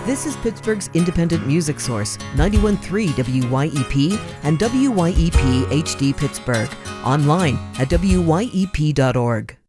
This is Pittsburgh's independent music source, 91.3 WYEP and WYEP HD Pittsburgh. Online at wyep.org.